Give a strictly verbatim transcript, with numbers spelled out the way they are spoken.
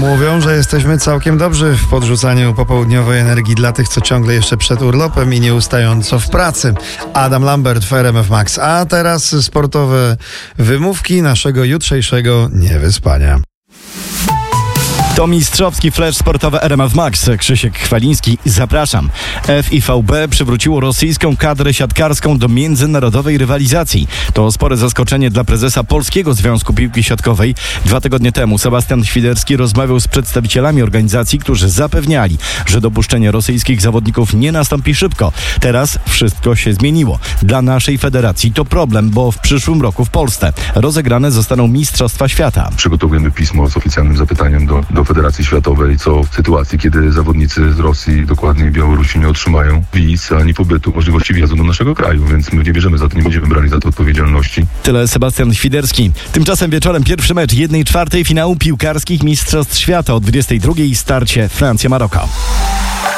Mówią, że jesteśmy całkiem dobrzy w podrzucaniu popołudniowej energii dla tych, co ciągle jeszcze przed urlopem i nieustająco w pracy. Adam Lambert w R M F Max. A teraz sportowe wymówki naszego jutrzejszego niewyspania. To mistrzowski flash sportowy R M F Max. Krzysiek Chwaliński, zapraszam. F I V B przywróciło rosyjską kadrę siatkarską do międzynarodowej rywalizacji. To spore zaskoczenie dla prezesa Polskiego Związku Piłki Siatkowej. Dwa tygodnie temu Sebastian Świderski rozmawiał z przedstawicielami organizacji, którzy zapewniali, że dopuszczenie rosyjskich zawodników nie nastąpi szybko. Teraz wszystko się zmieniło. Dla naszej federacji to problem, bo w przyszłym roku w Polsce rozegrane zostaną Mistrzostwa Świata. Przygotowujemy pismo z oficjalnym zapytaniem do, do Federacji Światowej, co w sytuacji, kiedy zawodnicy z Rosji, dokładnie Białorusi, nie otrzymają wiz ani pobytu, możliwości wjazdu do naszego kraju, więc my nie bierzemy za to, nie będziemy brali za to odpowiedzialności. Tyle Sebastian Świderski. Tymczasem wieczorem pierwszy mecz jednej czwartej finału piłkarskich Mistrzostw Świata o dwudziestej drugiej starcie Francja-Maroko.